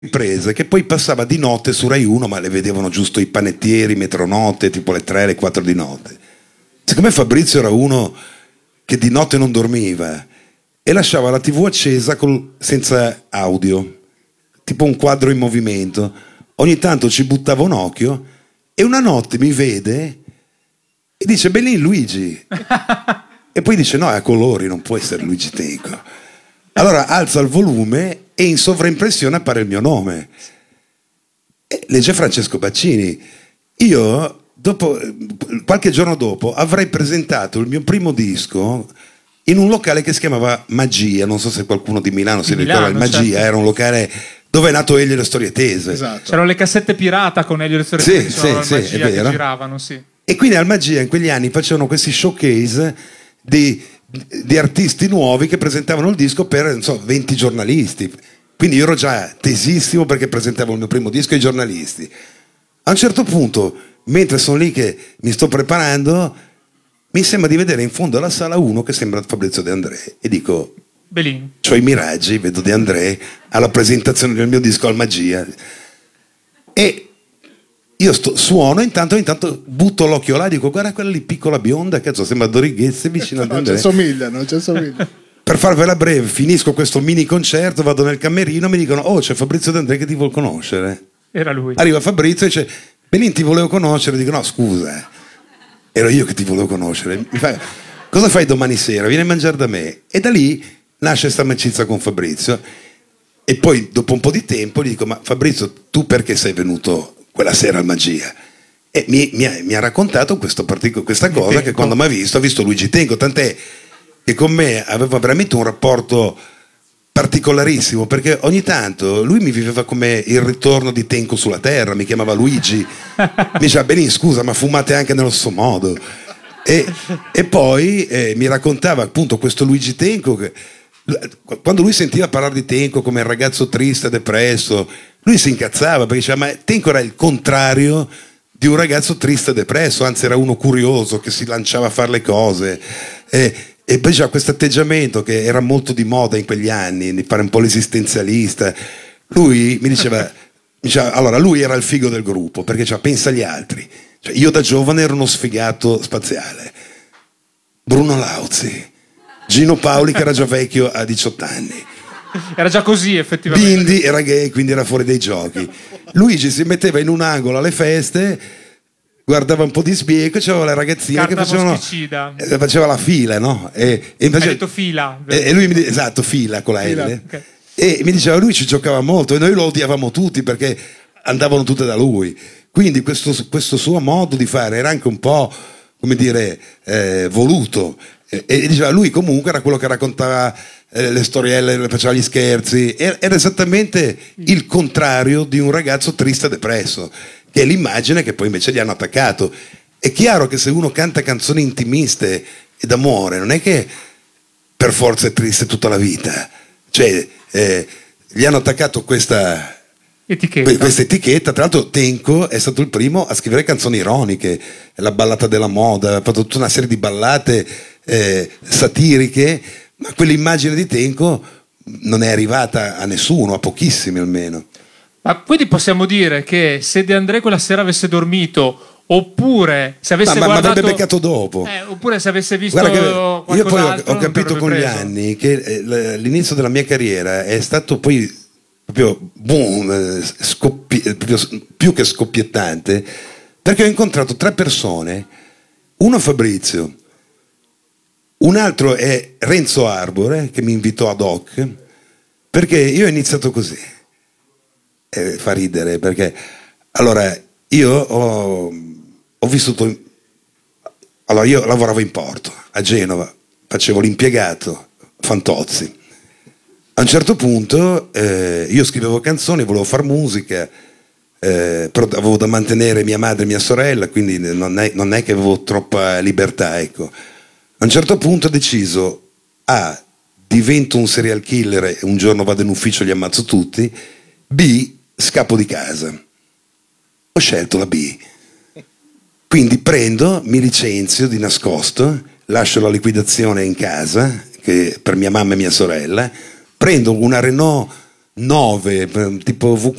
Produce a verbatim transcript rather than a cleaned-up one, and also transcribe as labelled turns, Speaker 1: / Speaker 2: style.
Speaker 1: riprese che poi passava di notte su Rai uno, ma le vedevano giusto i panettieri, metronotte, tipo le tre, le quattro di notte. Secondo me Fabrizio era uno che di notte non dormiva e lasciava la tivù accesa col, senza audio, tipo un quadro in movimento. Ogni tanto ci buttava un occhio e una notte mi vede e dice: Bellin Luigi. E poi dice: no, è a colori, non può essere Luigi Tenco. Allora alza il volume e in sovraimpressione appare il mio nome. E legge Francesco Baccini. Io, dopo, qualche giorno dopo, avrei presentato il mio primo disco in un locale che si chiamava Magia. Non so se qualcuno di Milano si ricorda. Il Magia, certo. Era un locale dove è nato Elio e le Storie Tese.
Speaker 2: Esatto. C'erano le cassette pirata con Elio e le Storie Tese.
Speaker 1: Sì, sì, sì,
Speaker 2: Magia che giravano, sì.
Speaker 1: E quindi al Magia in quegli anni facevano questi showcase di, di artisti nuovi che presentavano il disco per, non so, venti giornalisti. Quindi io ero già tesissimo perché presentavo il mio primo disco ai giornalisti. A un certo punto, mentre sono lì che mi sto preparando, mi sembra di vedere in fondo alla sala uno che sembra Fabrizio De André e dico:
Speaker 2: Belin.
Speaker 1: c'ho i miraggi, vedo De André alla presentazione del mio disco al Magia e io sto, suono, intanto intanto butto l'occhio là e dico: guarda quella lì piccola bionda, cazzo, sembra Dorighezze vicino a De André.
Speaker 3: Non ci assomiglia, non ci assomiglia.
Speaker 1: Per farvela breve, finisco questo mini concerto, vado nel camerino, mi dicono: oh, c'è Fabrizio De André che ti vuol conoscere.
Speaker 2: Era lui.
Speaker 1: Arriva Fabrizio e dice: Belin, ti volevo conoscere. Dico: no, scusa, ero io che ti volevo conoscere. Mi fa: cosa fai domani sera? Vieni a mangiare da me. E da lì nasce questa amicizia con Fabrizio. E poi dopo un po' di tempo gli dico: ma Fabrizio, tu perché sei venuto quella sera al Magia? E mi, mi, ha, mi ha raccontato questo partico, questa cosa Tenco. Che quando mi ha visto, ha visto Luigi Tenco, tant'è che con me aveva veramente un rapporto particolarissimo, perché ogni tanto lui mi viveva come il ritorno di Tenco sulla terra, mi chiamava Luigi, mi diceva: Belin, scusa, ma fumate anche nello stesso modo. E, e poi eh, mi raccontava appunto questo Luigi Tenco che quando lui sentiva parlare di Tenco come il ragazzo triste, depresso, lui si incazzava perché diceva: ma Tenco era il contrario di un ragazzo triste e depresso, anzi era uno curioso che si lanciava a fare le cose e, e poi c'era questo atteggiamento che era molto di moda in quegli anni, di fare un po' l'esistenzialista. Lui mi diceva, mi diceva allora lui era il figo del gruppo perché diceva: pensa agli altri, cioè, io da giovane ero uno sfigato spaziale, Bruno Lauzi, Gino Paoli che era già vecchio a diciotto anni,
Speaker 2: era già così effettivamente.
Speaker 1: Bindi era gay, quindi era fuori dai giochi. Luigi si metteva in un angolo alle feste, guardava un po' di sbieco, c'erano le ragazzine
Speaker 2: Carta
Speaker 1: che facevano eh, faceva la fila, no? E, e
Speaker 2: invece, hai detto fila,
Speaker 1: e, e lui mi diceva, esatto, fila con la
Speaker 2: fila,
Speaker 1: L,
Speaker 2: okay.
Speaker 1: E mi diceva: lui ci giocava molto e noi lo odiavamo tutti perché andavano tutte da lui. Quindi questo, questo suo modo di fare era anche un po', come dire, eh, voluto. E, e diceva: lui comunque era quello che raccontava eh, le storielle, faceva gli scherzi, era, era esattamente il contrario di un ragazzo triste e depresso, che è l'immagine che poi invece gli hanno attaccato. È chiaro che se uno canta canzoni intimiste e d'amore non è che per forza è triste tutta la vita, cioè eh, gli hanno attaccato questa
Speaker 2: etichetta.
Speaker 1: questa etichetta. Tra l'altro Tenco è stato il primo a scrivere canzoni ironiche, la ballata della moda, ha fatto tutta una serie di ballate eh, satiriche, ma quell'immagine di Tenco non è arrivata a nessuno, a pochissimi almeno.
Speaker 2: Ma quindi possiamo dire che se De André quella sera avesse dormito, oppure se avesse
Speaker 1: ma,
Speaker 2: guardato,
Speaker 1: ma avrebbe beccato dopo,
Speaker 2: eh, oppure se avesse visto
Speaker 1: che io poi ho, ho capito con
Speaker 2: preso.
Speaker 1: gli anni che eh, l'inizio della mia carriera è stato poi proprio boom, scoppi, proprio, più che scoppiettante, perché ho incontrato tre persone, uno Fabrizio, un altro è Renzo Arbore che mi invitò ad hoc, perché io ho iniziato così, e fa ridere perché allora io ho, ho vissuto in, allora io lavoravo in porto a Genova, facevo l'impiegato Fantozzi. A un certo punto eh, io scrivevo canzoni, volevo fare musica, eh, però avevo da mantenere mia madre e mia sorella, quindi non è, non è che avevo troppa libertà, ecco. A un certo punto ho deciso: A, divento un serial killer e un giorno vado in ufficio e li ammazzo tutti, B, scappo di casa. Ho scelto la B. Quindi prendo, mi licenzio di nascosto, lascio la liquidazione in casa, che per mia mamma e mia sorella, prendo una Renault nove, tipo V